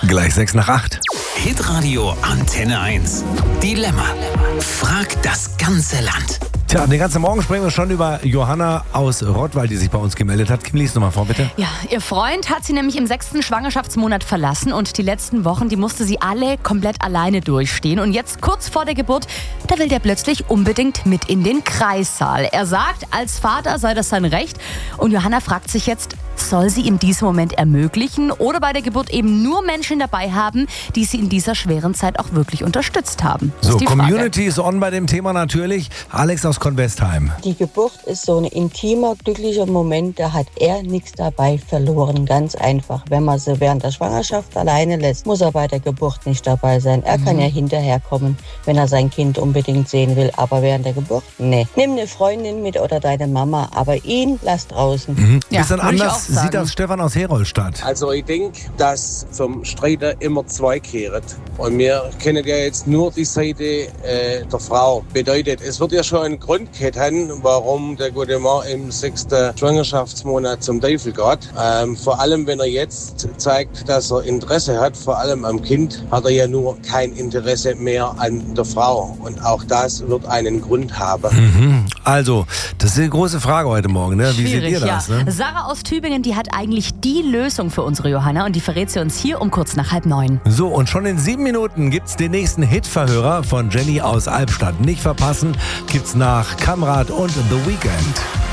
Gleich 6:06. Hitradio Antenne 1. Dilemma. Frag das ganze Land. Tja, den ganzen Morgen sprechen wir schon über Johanna aus Rottweil, die sich bei uns gemeldet hat. Kim, lies nochmal vor, bitte. Ja, ihr Freund hat sie nämlich im 6. Schwangerschaftsmonat verlassen und die letzten Wochen, die musste sie alle komplett alleine durchstehen. Und jetzt kurz vor der Geburt, da will der plötzlich unbedingt mit in den Kreissaal. Er sagt, als Vater sei das sein Recht. Und Johanna fragt sich jetzt, soll sie ihm diesen Moment ermöglichen oder bei der Geburt eben nur Menschen dabei haben, die sie in dieser schweren Zeit auch wirklich unterstützt haben? So, Community ist on bei dem Thema natürlich. Alex aus Convestheim. Die Geburt ist so ein intimer, glücklicher Moment, da hat er nichts dabei verloren. Ganz einfach. Wenn man sie während der Schwangerschaft alleine lässt, muss er bei der Geburt nicht dabei sein. Er kann ja hinterher kommen, wenn er sein Kind unbedingt sehen will. Aber während der Geburt, nee. Nimm eine Freundin mit oder deine Mama, aber ihn lass draußen. Ja, bisschen anders sieht das Stefan aus Herolstadt. Also ich denke, dass zum Streiten immer zwei kehren. Und wir kennen ja jetzt nur die Seite der Frau. Bedeutet, es wird ja schon einen Grund gehabt haben, warum der gute Mann im 6. Schwangerschaftsmonat zum Teufel geht. Vor allem, wenn er jetzt zeigt, dass er Interesse hat, vor allem am Kind, hat er ja nur kein Interesse mehr an der Frau. Und auch das wird einen Grund haben. Also, das ist eine große Frage heute Morgen. Ne? Wie seht ihr das? Ja. Ne? Sarah aus Tübingen, die hat eigentlich die Lösung für unsere Johanna und die verrät sie uns hier um kurz nach 8:30. So, und schon in 7 Minuten gibt's den nächsten Hitverhörer von Jenny aus Albstadt. Nicht verpassen, gibt's nach Kamrat und The Weeknd.